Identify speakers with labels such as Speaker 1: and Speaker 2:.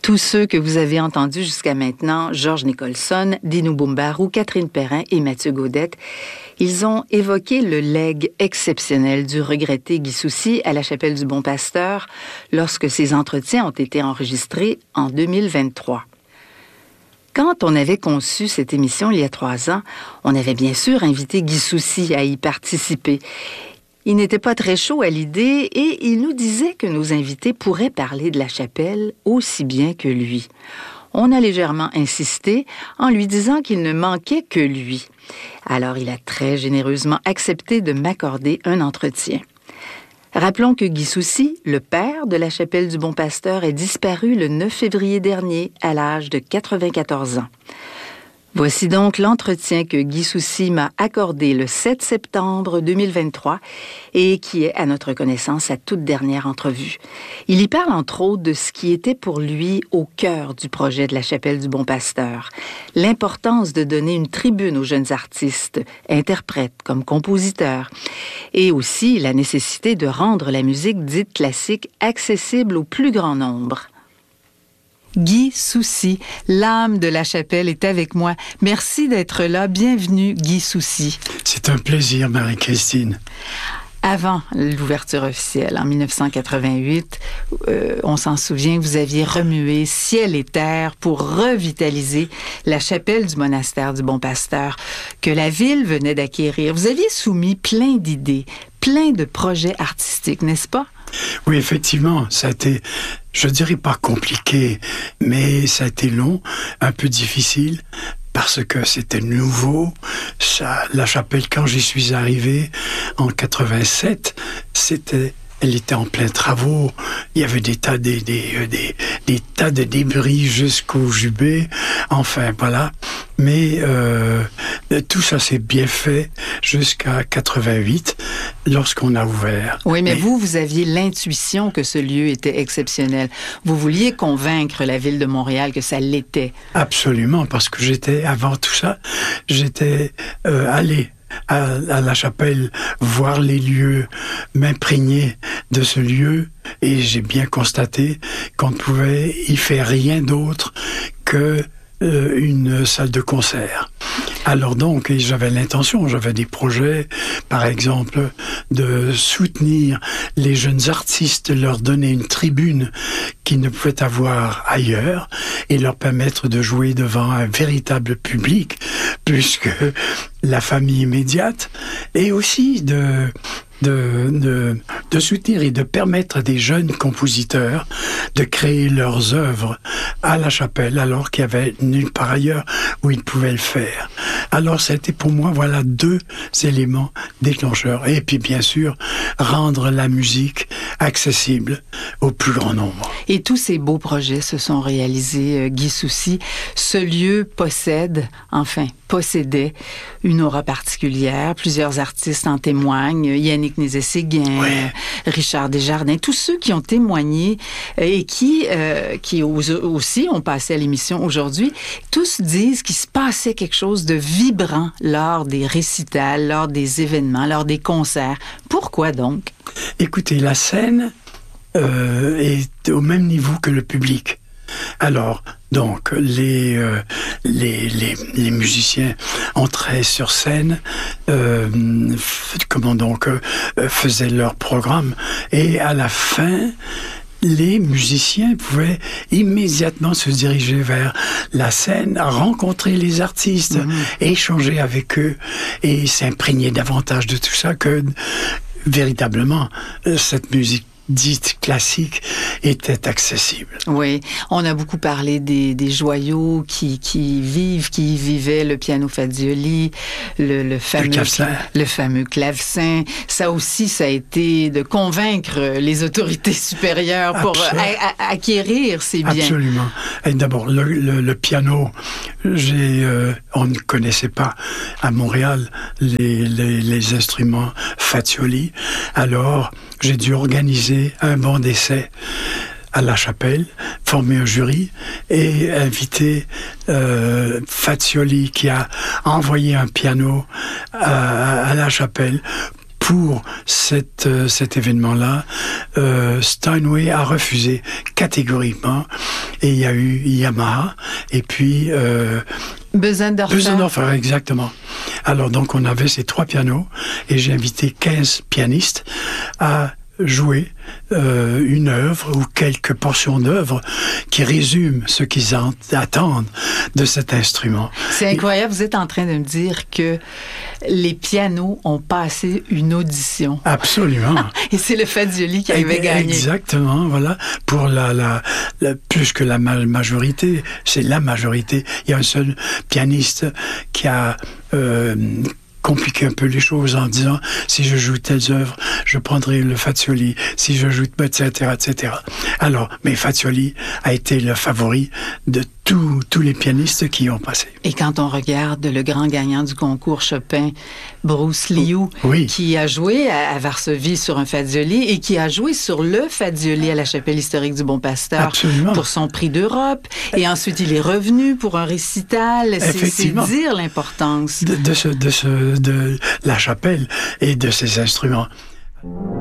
Speaker 1: Tous ceux que vous avez entendus jusqu'à maintenant, George Nicholson, Dino Boumbarou, Catherine Perrin et Mathieu Gaudette, ils ont évoqué le legs exceptionnel du regretté Guy Soucy à la Chapelle du Bon Pasteur lorsque ces entretiens ont été enregistrés en 2023. Quand on avait conçu cette émission il y a 3 ans, on avait bien sûr invité Guy Soucy à y participer. Il n'était pas très chaud à l'idée et il nous disait que nos invités pourraient parler de la chapelle aussi bien que lui. On a légèrement insisté en lui disant qu'il ne manquait que lui. Alors il a très généreusement accepté de m'accorder un entretien. Rappelons que Guy Soucy, le père de la Chapelle du Bon Pasteur, est disparu le 9 février dernier à l'âge de 94 ans. Voici donc l'entretien que Guy Soucy m'a accordé le 7 septembre 2023 et qui est, à notre connaissance, sa toute dernière entrevue. Il y parle entre autres de ce qui était pour lui au cœur du projet de la Chapelle du Bon Pasteur, l'importance de donner une tribune aux jeunes artistes, interprètes comme compositeurs, et aussi la nécessité de rendre la musique dite classique accessible au plus grand nombre. Guy Soucy, l'âme de la chapelle, est avec moi. Merci d'être là. Bienvenue, Guy Soucy.
Speaker 2: C'est un plaisir, Marie-Christine.
Speaker 1: Avant l'ouverture officielle, en 1988, on s'en souvient, vous aviez remué ciel et terre pour revitaliser la chapelle du monastère du Bon Pasteur que la ville venait d'acquérir. Vous aviez soumis plein d'idées, plein de projets artistiques, n'est-ce pas?
Speaker 2: Oui, effectivement, ça a été, je dirais pas compliqué, mais ça a été long, un peu difficile, parce que c'était nouveau. La chapelle, quand j'y suis arrivé en 87, elle était en plein travaux. Il y avait des tas de débris jusqu'au jubé. Enfin, voilà. Mais tout ça s'est bien fait jusqu'à 88, lorsqu'on a ouvert.
Speaker 1: Oui, mais vous aviez l'intuition que ce lieu était exceptionnel. Vous vouliez convaincre la ville de Montréal que ça l'était.
Speaker 2: Absolument, parce que avant tout ça, j'étais allé à la chapelle, voir les lieux, m'imprégner de ce lieu, et j'ai bien constaté qu'on ne pouvait y faire rien d'autre que une salle de concert. Alors donc, j'avais des projets, par exemple, de soutenir les jeunes artistes, leur donner une tribune qu'ils ne pouvaient avoir ailleurs et leur permettre de jouer devant un véritable public, puisque la famille immédiate, et aussi de soutenir et de permettre à des jeunes compositeurs de créer leurs œuvres à la chapelle, alors qu'il y avait nulle part ailleurs où ils pouvaient le faire. Alors, c'était pour moi, voilà 2 éléments déclencheurs. Et puis, bien sûr, rendre la musique accessible au plus grand nombre.
Speaker 1: Et tous ces beaux projets se sont réalisés, Guy Soucy. Ce lieu possédait une aura particulière. Plusieurs artistes en témoignent. Yannick Nézet-Séguin, Richard Desjardins, tous ceux qui ont témoigné et qui aussi ont passé à l'émission aujourd'hui, tous disent qu'il se passait quelque chose de vibrant lors des récitals, lors des événements, lors des concerts. Pourquoi donc?
Speaker 2: Écoutez, la scène est au même niveau que le public. Alors, donc, les musiciens entraient sur scène, faisaient leur programme, et à la fin, les musiciens pouvaient immédiatement se diriger vers la scène, rencontrer les artistes, échanger avec eux, et s'imprégner davantage de tout ça que véritablement cette musique dite classique était accessible.
Speaker 1: Oui, on a beaucoup parlé des joyaux qui vivaient, le piano Fazioli, le fameux clavecin. Ça aussi, ça a été de convaincre les autorités supérieures pour acquérir ces biens.
Speaker 2: Absolument. Et d'abord, le piano, on ne connaissait pas à Montréal les instruments Fazioli. Alors, j'ai dû organiser un banc d'essai à la chapelle, former un jury et inviter Fazioli, qui a envoyé un piano à la chapelle pour cet événement-là. Steinway a refusé catégoriquement et il y a eu Yamaha, et puis Bösendorfer, exactement. Alors donc on avait ces 3 pianos, et j'ai invité 15 pianistes à jouer une œuvre ou quelques portions d'œuvre qui résument ce qu'ils attendent de cet instrument.
Speaker 1: C'est incroyable, vous êtes en train de me dire que les pianos ont passé une audition.
Speaker 2: Absolument.
Speaker 1: Et c'est le Fazioli qui avait gagné.
Speaker 2: Exactement, voilà. Pour plus que la majorité, c'est la majorité. Il y a un seul pianiste qui a compliquer un peu les choses en disant si je joue telles œuvres, je prendrai le Fazioli, si je joue etc., etc. Alors, mais Fazioli a été le favori de tous les pianistes qui y ont passé.
Speaker 1: Et quand on regarde le grand gagnant du concours Chopin, Bruce Liu,
Speaker 2: oui,
Speaker 1: qui a joué à Varsovie sur un Fazioli et qui a joué sur le Fazioli à la Chapelle historique du Bon Pasteur.
Speaker 2: Absolument.
Speaker 1: Pour son prix d'Europe. Et ensuite, il est revenu pour un récital. C'est dire l'importance
Speaker 2: de la chapelle et de ses instruments.